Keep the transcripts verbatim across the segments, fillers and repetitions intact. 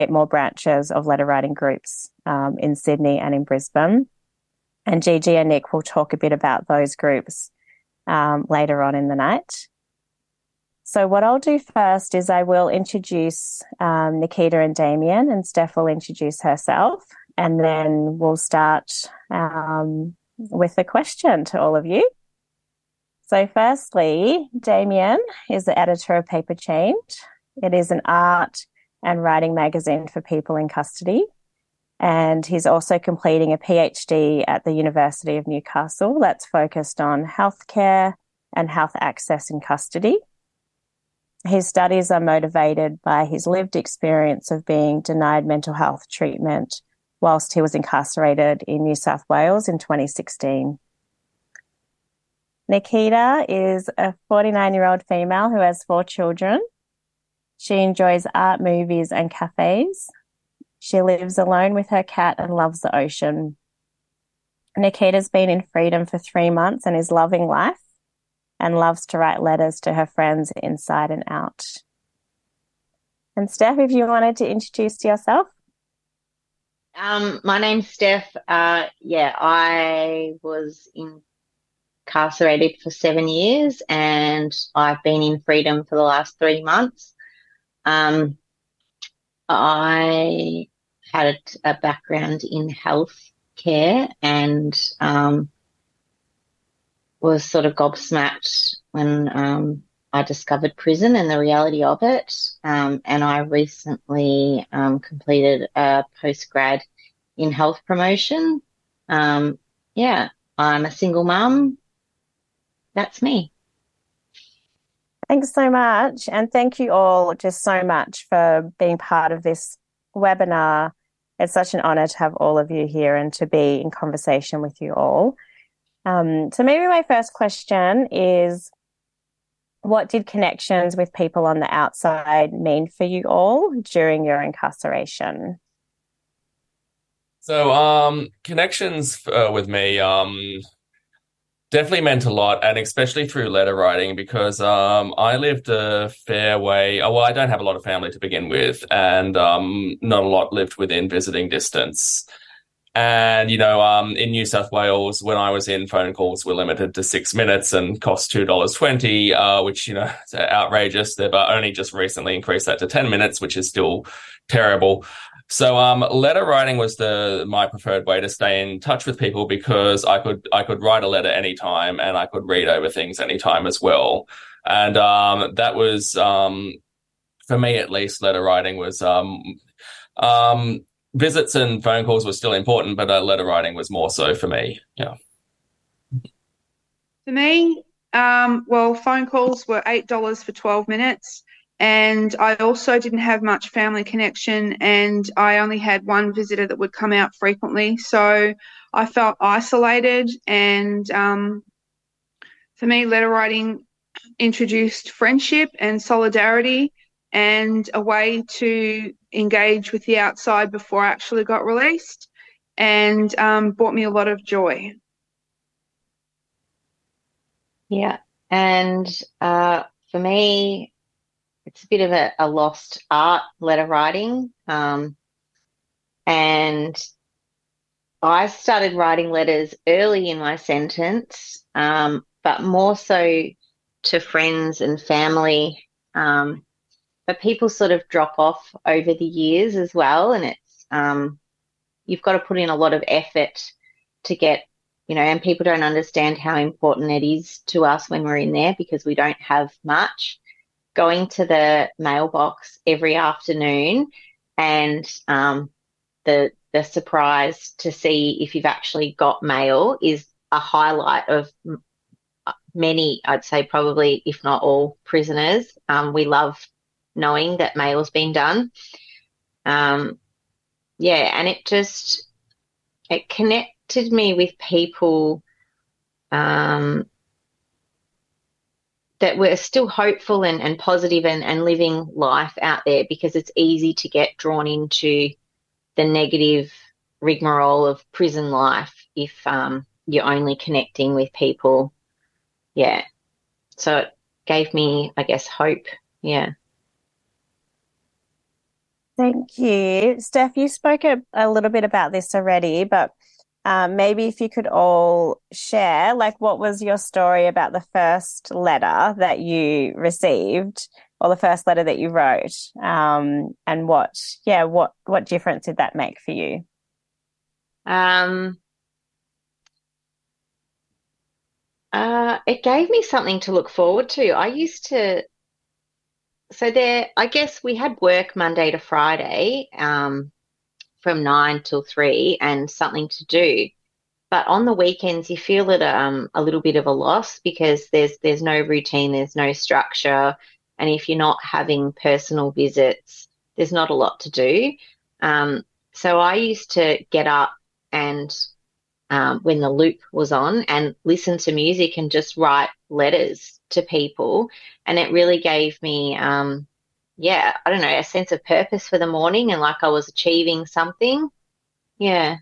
more branches of letter writing groups um, in Sydney and in Brisbane. And Gigi and Nick will talk a bit about those groups um, later on in the night. So what I'll do first is I will introduce um, Nikita and Damien, and Steph will introduce herself, and then we'll start um, with a question to all of you. So firstly, Damien is the editor of Paper Change. It is an art and writing magazine for people in custody. And he's also completing a PhD at the University of Newcastle that's focused on healthcare and health access in custody. His studies are motivated by his lived experience of being denied mental health treatment whilst he was incarcerated in New South Wales in twenty sixteen. Nikita is a forty-nine-year-old female who has four children. She enjoys art, movies, and cafes. She lives alone with her cat and loves the ocean. Nikita's been in freedom for three months and is loving life and loves to write letters to her friends inside and out. And Steph, if you wanted to introduce yourself. Um, my name's Steph. Uh, yeah, I was incarcerated for seven years and I've been in freedom for the last three months. Um, I had a background in health care and um, was sort of gobsmacked when um, I discovered prison and the reality of it. Um, and I recently um, completed a postgrad in health promotion. Um, yeah, I'm a single mum. That's me. Thanks so much. And thank you all just so much for being part of this webinar. It's such an honour to have all of you here and to be in conversation with you all. Um, so maybe my first question is, what did connections with people on the outside mean for you all during your incarceration? So um, connections uh, with me um, definitely meant a lot, and especially through letter writing, because um, I lived a fair way. Well, I don't have a lot of family to begin with, and um, not a lot lived within visiting distance. And, you know, um, in New South Wales, when I was in, phone calls were limited to six minutes and cost two dollars twenty, uh, which, you know, is outrageous. They've uh, only just recently increased that to ten minutes, which is still terrible. So um, letter writing was the my preferred way to stay in touch with people, because I could I could write a letter anytime and I could read over things anytime as well. And um, that was, um, for me at least, letter writing was... Um, um, visits and phone calls were still important, but uh, letter writing was more so for me. Yeah. For me, um, well, phone calls were eight dollars for twelve minutes. And I also didn't have much family connection, and I only had one visitor that would come out frequently. So I felt isolated. And um, for me, letter writing introduced friendship and solidarity and a way to engage with the outside before I actually got released, and um, brought me a lot of joy. Yeah. And uh, for me, it's a bit of a, a lost art, letter writing. Um, and I started writing letters early in my sentence, um, but more so to friends and family. Um, but people sort of drop off over the years as well. And it's, um, you've got to put in a lot of effort to get, you know, and people don't understand how important it is to us when we're in there, because we don't have much. Going to the mailbox every afternoon and um, the the surprise to see if you've actually got mail is a highlight of many, I'd say probably, if not all, prisoners. Um, we love knowing that mail's been done. Um, yeah, and it just, it connected me with people um, that were still hopeful and, and positive and, and living life out there, because it's easy to get drawn into the negative rigmarole of prison life if um, you're only connecting with people. Yeah. So it gave me, I guess, hope. Yeah. Thank you. Steph, you spoke a, a little bit about this already, but um, maybe if you could all share, like, what was your story about the first letter that you received or the first letter that you wrote, um, and what, yeah, what, what difference did that make for you? Um, uh, it gave me something to look forward to. I used to, so there, I guess we had work Monday to Friday, um, from nine till three and something to do. But on the weekends, you feel it um, a little bit of a loss because there's there's no routine, there's no structure. And if you're not having personal visits, there's not a lot to do. Um, so I used to get up and um, when the loop was on and listen to music and just write letters to people. And it really gave me, um, yeah, I don't know, a sense of purpose for the morning and like I was achieving something. Yeah.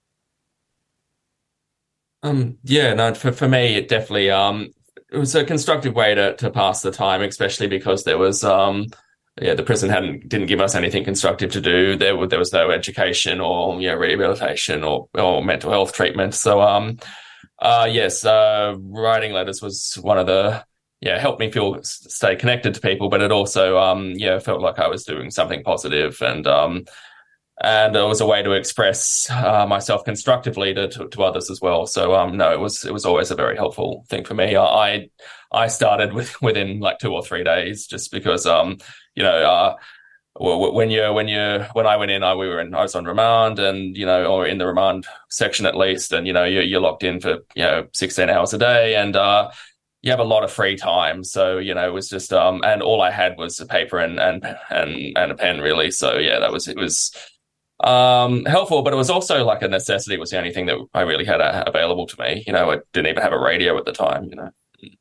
Um, yeah, no, for, for me, it definitely, um, it was a constructive way to, to pass the time, especially because there was, um, yeah, the prison hadn't, didn't give us anything constructive to do. There was, there was no education or, you know, rehabilitation or, or mental health treatment. So, um, uh, yes, uh, writing letters was one of the, yeah, helped me feel, stay connected to people, but it also, um, yeah, felt like I was doing something positive and, um, and it was a way to express uh, myself constructively to, to, to others as well. So um, no, it was it was always a very helpful thing for me. I I started with within like two or three days, just because um you know uh when you when you when I went in, I we were in I was on remand, and you know or in the remand section at least, and you know you're, you're locked in for you know sixteen hours a day, and uh you have a lot of free time. So you know it was just um and all I had was a paper and and and and a pen really. So yeah, that was it was. Um, helpful, but it was also like a necessity. It was the only thing that I really had uh, available to me. You know, I didn't even have a radio at the time, you know.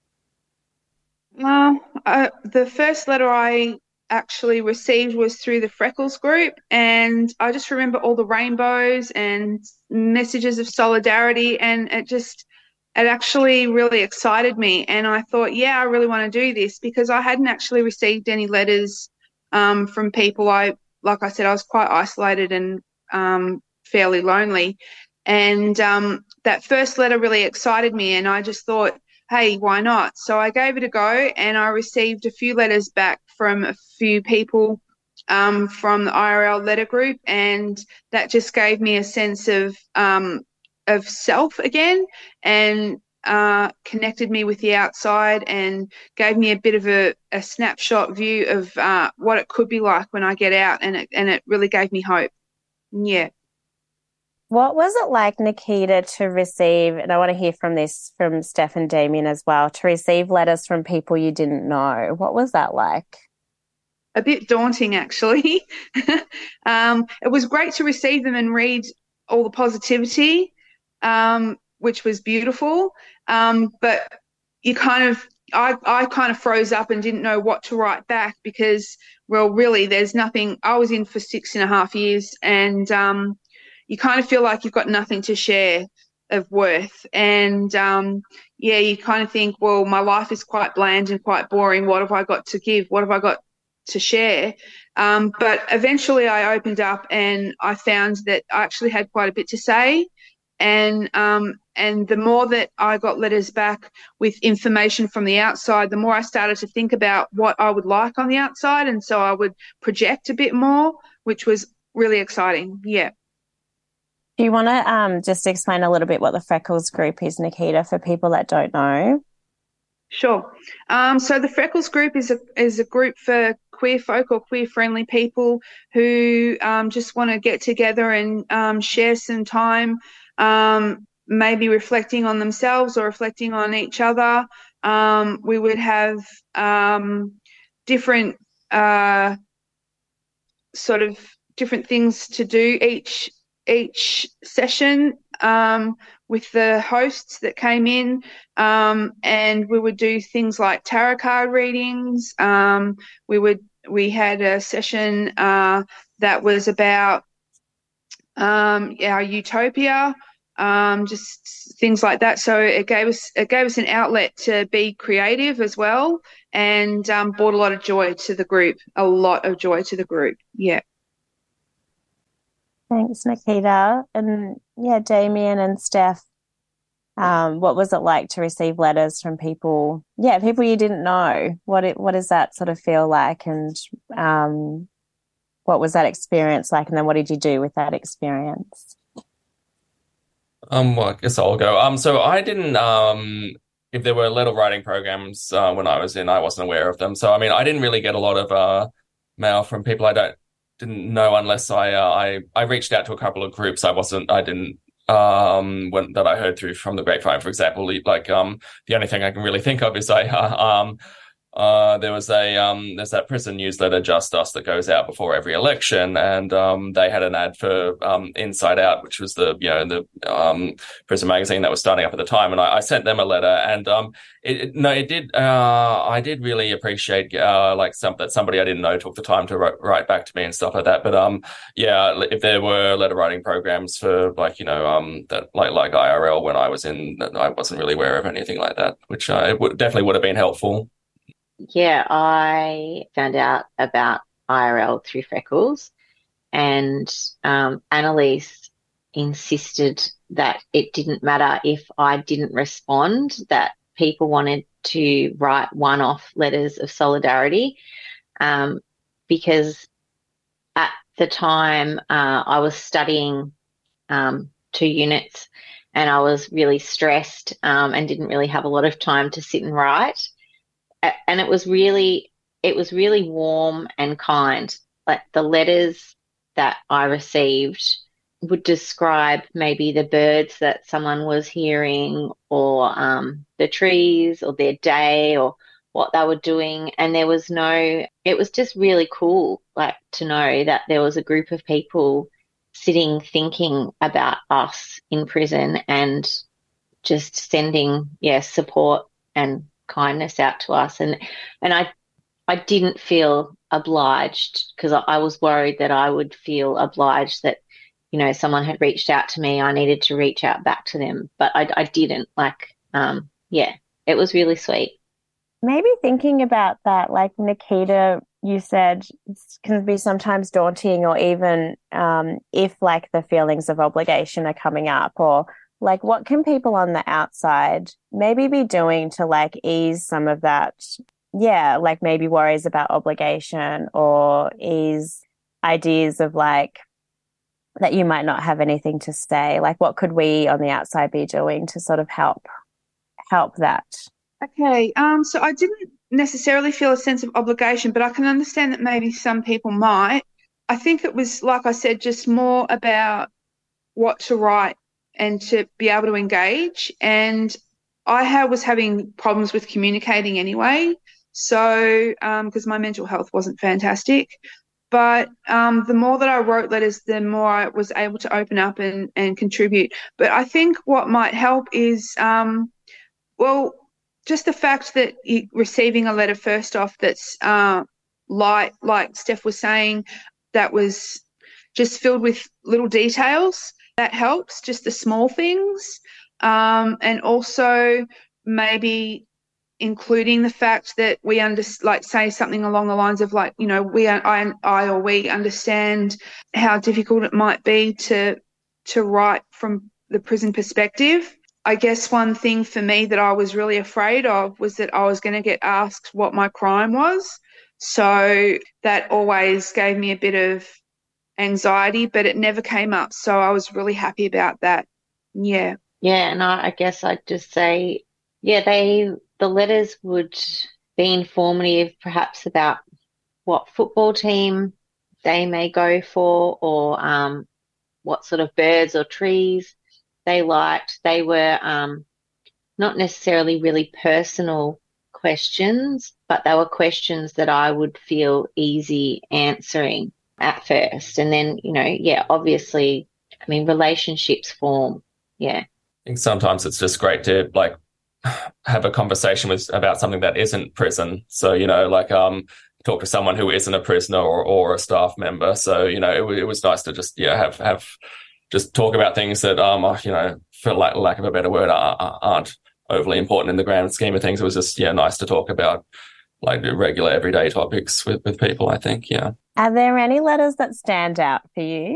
Well, uh, the first letter I actually received was through the Freckles group, and I just remember all the rainbows and messages of solidarity, and it just, it actually really excited me. And I thought, yeah, I really want to do this because I hadn't actually received any letters um, from people. I Like I said, I was quite isolated and um, fairly lonely. And um, that first letter really excited me. And I just thought, hey, why not? So I gave it a go, and I received a few letters back from a few people um, from the I R L letter group. And that just gave me a sense of, um, of self again, and Uh, connected me with the outside and gave me a bit of a, a snapshot view of uh, what it could be like when I get out, and it and it really gave me hope. Yeah. What was it like, Nikita, to receive, and I want to hear from this from Steph and Damien as well, to receive letters from people you didn't know? What was that like? A bit daunting, actually. um, it was great to receive them and read all the positivity, um, which was beautiful. Um, but you kind of, I, I kind of froze up and didn't know what to write back because, well, really, there's nothing. I was in for six and a half years, and um, you kind of feel like you've got nothing to share of worth. And um, yeah, you kind of think, well, my life is quite bland and quite boring. What have I got to give? What have I got to share? Um, but eventually I opened up and I found that I actually had quite a bit to say. And um, and the more that I got letters back with information from the outside, the more I started to think about what I would like on the outside. And so I would project a bit more, which was really exciting. Yeah. Do you want to um, just explain a little bit what the Freckles group is, Nikita, for people that don't know? Sure. Um, so the Freckles group is a is a group for queer folk or queer friendly people who um, just want to get together and um, share some time, um, maybe reflecting on themselves or reflecting on each other. Um, we would have um, different uh, sort of different things to do each each session um, with the hosts that came in, um, and we would do things like tarot card readings. Um, we would we had a session uh, that was about um, our utopia, um, just things like that. So it gave us it gave us an outlet to be creative as well, and um, brought a lot of joy to the group. A lot of joy to the group. Yeah. Thanks, Nikita. And yeah, Damien and Steph, um, what was it like to receive letters from people, yeah, people you didn't know? What it, what does that sort of feel like? And um, what was that experience like? And then what did you do with that experience? Um, well, I guess I'll go. Um, so I didn't, um, if there were letter writing programs uh, when I was in, I wasn't aware of them. So, I mean, I didn't really get a lot of uh, mail from people I don't didn't know unless I uh, I I reached out to a couple of groups. I wasn't, I didn't um when that I heard through from the grapevine, for example. Like um the only thing I can really think of is I uh, um. Uh, there was a um, there's that prison newsletter, Just Us, that goes out before every election, and um, they had an ad for um, Inside Out, which was the you know the um, prison magazine that was starting up at the time, and I, I sent them a letter, and um, it, it, no, it did. Uh, I did really appreciate uh, like some that somebody I didn't know took the time to write, write back to me and stuff like that. But um, yeah, if there were letter writing programs for like you know um that like like I R L when I was in, I wasn't really aware of anything like that, which uh, it would definitely would have been helpful. Yeah, I found out about I R L through Freckles, and um, Annalise insisted that it didn't matter if I didn't respond, that people wanted to write one-off letters of solidarity, um, because at the time uh, I was studying um, two units and I was really stressed um, and didn't really have a lot of time to sit and write. And it was really, it was really warm and kind. Like the letters that I received would describe maybe the birds that someone was hearing, or um, the trees, or their day, or what they were doing. And there was no, it was just really cool, like to know that there was a group of people sitting thinking about us in prison and just sending, yeah, support and kindness out to us. And and I I didn't feel obliged, because I, I was worried that I would feel obliged that, you know, someone had reached out to me, I needed to reach out back to them. But I, I didn't. Like, um, yeah, it was really sweet. Maybe thinking about that, like Nikita, you said it can be sometimes daunting, or even um, if like the feelings of obligation are coming up, or like what can people on the outside maybe be doing to like ease some of that, yeah, like maybe worries about obligation, or ease ideas of like that you might not have anything to say? Like what could we on the outside be doing to sort of help help that? Okay, um, so I didn't necessarily feel a sense of obligation, but I can understand that maybe some people might. I think it was, like I said, just more about what to write and to be able to engage. And I ha- was having problems with communicating anyway, so because um, my mental health wasn't fantastic. But um, the more that I wrote letters, the more I was able to open up and, and contribute. But I think what might help is, um, well, just the fact that you, receiving a letter first off that's uh, light, like Steph was saying, that was just filled with little details, that helps, just the small things. Um, and also maybe including the fact that we under, like say something along the lines of like, you know, we I, I or we understand how difficult it might be to to write from the prison perspective. I guess one thing for me that I was really afraid of was that I was going to get asked what my crime was. So that always gave me a bit of anxiety, but it never came up. So I was really happy about that. Yeah. Yeah, and I, I guess I'd just say, yeah, they the letters would be informative perhaps about what football team they may go for, or um, what sort of birds or trees they liked. They were um, not necessarily really personal questions, but they were questions that I would feel easy answering at first. And then, you know, yeah, obviously, I mean, relationships form. Yeah. I think sometimes it's just great to like have a conversation with about something that isn't prison. So, you know, like um, talk to someone who isn't a prisoner or, or a staff member. So, you know, it, it was nice to just, yeah, have, have just talk about things that, um, you know, for lack, lack of a better word, aren't overly important in the grand scheme of things. It was just, yeah, nice to talk about like regular everyday topics with, with people, I think, yeah. Are there any letters that stand out for you?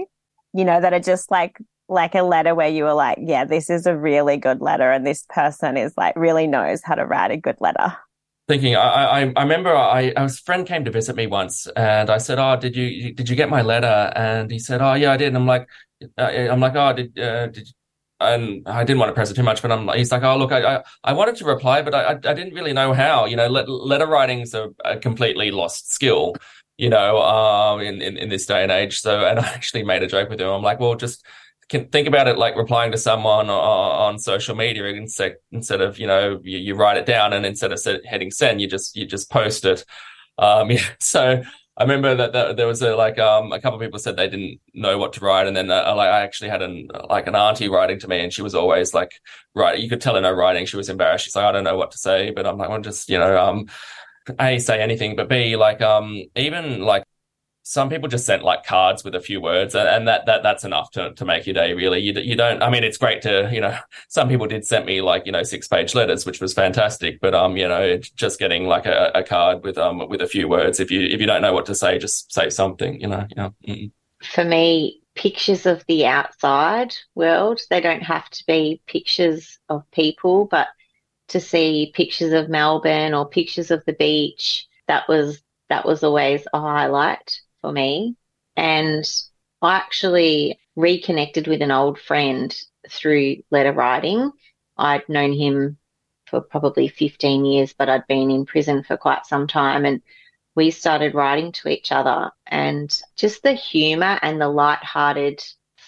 you know, that are just like like a letter where you were like, yeah, this is a really good letter, and this person is like really knows how to write a good letter? Thinking, I, I, I remember I, a friend came to visit me once, and I said, "Oh, did you, did you get my letter?" And he said, "Oh, yeah, I did." And I'm like, uh, I'm like, "Oh, did, uh, did," you? And I didn't want to press it too much, but I'm, he's like, "Oh, look, I, I, I wanted to reply, but I, I didn't really know how. You know, let, letter writing's a, a completely lost skill, you know, um, in, in, in this day and age." So, and I actually made a joke with him. I'm like, "Well, just can think about it like replying to someone on, on social media instead instead of, you know, you, you write it down, and instead of hitting send, you just you just post it." Um, yeah. So I remember that, that there was a like um a couple of people said they didn't know what to write, and then uh, like I actually had an like an auntie writing to me, and she was always like, right, you could tell in her writing she was embarrassed. She's like, "I don't know what to say," but I'm like, "Well, just, you know, um, A, say anything, but B, like um even like." Some people just sent like cards with a few words, and, and that that that's enough to, to make your day, really. You you don't, I mean, it's great to, you know, some people did send me like, you know, six page letters, which was fantastic. But, um, you know, just getting like a, a card with, um, with a few words. If you, if you don't know what to say, just say something, you know, you know. Mm. For me, pictures of the outside world, they don't have to be pictures of people, but to see pictures of Melbourne or pictures of the beach, that was, that was always a highlight for me. And I actually reconnected with an old friend through letter writing. I'd known him for probably fifteen years, but I'd been in prison for quite some time, and we started writing to each other. And just the humour and the light-hearted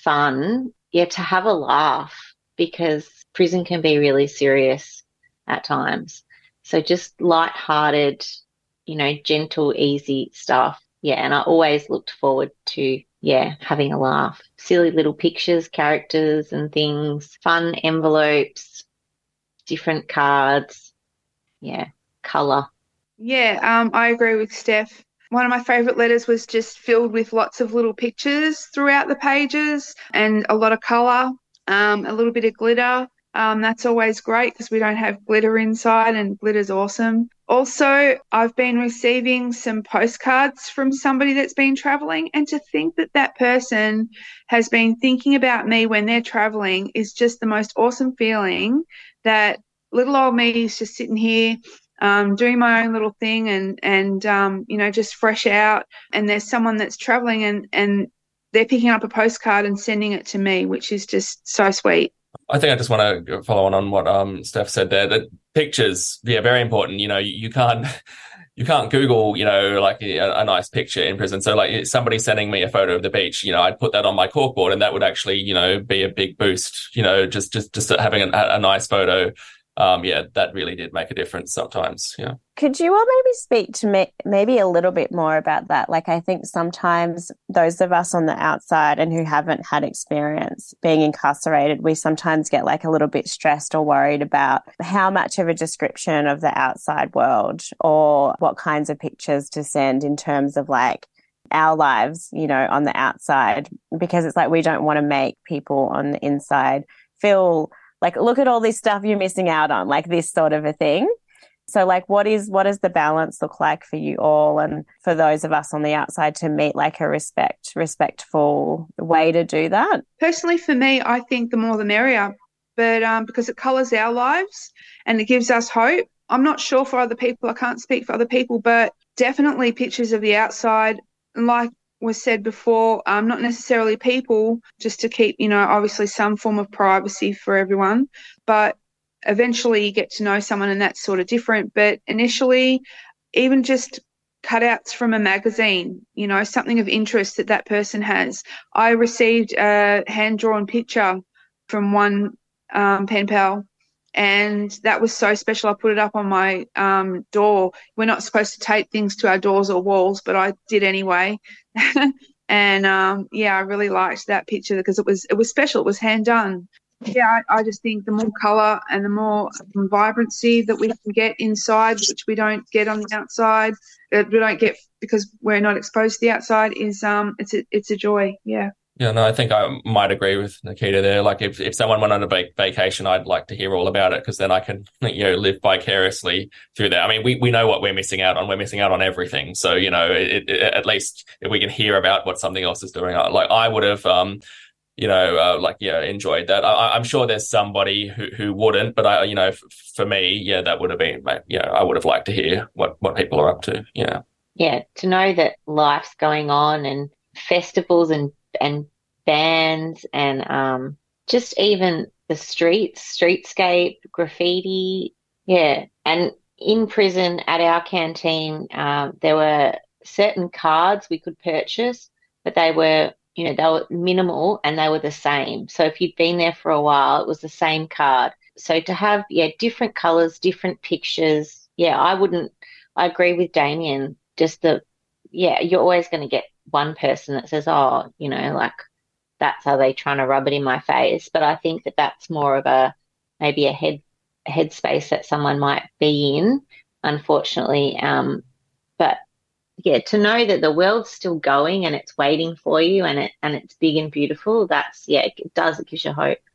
fun, yeah, to have a laugh, because prison can be really serious at times. So just light-hearted, you know, gentle, easy stuff. Yeah, and I always looked forward to, yeah, having a laugh. Silly little pictures, characters and things, fun envelopes, different cards. Yeah, colour. Yeah, um, I agree with Steph. One of my favourite letters was just filled with lots of little pictures throughout the pages and a lot of colour, um, a little bit of glitter. Um, that's always great because we don't have glitter inside, and glitter's awesome. Also, I've been receiving some postcards from somebody that's been traveling, and to think that that person has been thinking about me when they're traveling is just the most awesome feeling, that little old me is just sitting here um, doing my own little thing and, and um, you know, just fresh out, and there's someone that's traveling and, and they're picking up a postcard and sending it to me, which is just so sweet. I think I just want to follow on on what um Steph said there. That pictures, yeah, very important. You know, you, you can't you can't Google, you know, like a, a nice picture in prison. So like somebody sending me a photo of the beach, you know, I'd put that on my corkboard, and that would actually, you know, be a big boost. You know, just just just having a, a nice photo. Um, yeah, that really did make a difference sometimes. Yeah. Could you all maybe speak to me maybe a little bit more about that? Like, I think sometimes those of us on the outside and who haven't had experience being incarcerated, we sometimes get like a little bit stressed or worried about how much of a description of the outside world or what kinds of pictures to send in terms of like our lives, you know, on the outside, because it's like we don't want to make people on the inside feel like, look at all this stuff you're missing out on, like this sort of a thing. So like, what is, what does the balance look like for you all and for those of us on the outside to meet like a respect, respectful way to do that? Personally, for me, I think the more the merrier, but um, because it colours our lives and it gives us hope. I'm not sure for other people. I can't speak for other people, but definitely pictures of the outside. And like was said before, um, not necessarily people, just to keep, you know, obviously some form of privacy for everyone, but eventually you get to know someone and that's sort of different. But initially, even just cutouts from a magazine, you know, something of interest that that person has. I received a hand-drawn picture from one um, pen pal, and that was so special. I put it up on my um, door. We're not supposed to tape things to our doors or walls, but I did anyway. and um, yeah, I really liked that picture because it was it was special. It was hand done. Yeah, I, I just think the more colour and the more vibrancy that we can get inside, which we don't get on the outside, that we don't get because we're not exposed to the outside, is um, it's a it's a joy. Yeah. Yeah, no, I think I might agree with Nikita there. Like, if, if someone went on a vac- vacation, I'd like to hear all about it because then I can, you know, live vicariously through that. I mean, we, we know what we're missing out on. We're missing out on everything. So, you know, it, it, at least if we can hear about what something else is doing, like I would have, um, you know, uh, like, yeah, enjoyed that. I, I'm sure there's somebody who, who wouldn't, but I, you know, f- for me, yeah, that would have been, you know, I would have liked to hear what, what people are up to. Yeah. Yeah, to know that life's going on and festivals and and bands and um just even the streets, streetscape, graffiti. Yeah. And in prison at our canteen, um, there were certain cards we could purchase, but they were, you know, they were minimal and they were the same. So if you'd been there for a while, it was the same card. So to have, yeah, different colors, different pictures. Yeah, I wouldn't, I agree with Damien. Just the, yeah, you're always going to get one person that says, oh, you know, like that's how they trying to rub it in my face. But I think that that's more of a, maybe a head headspace that someone might be in, unfortunately. Um, but yeah, to know that the world's still going and it's waiting for you and it and it's big and beautiful, that's, yeah, it does, it gives you hope.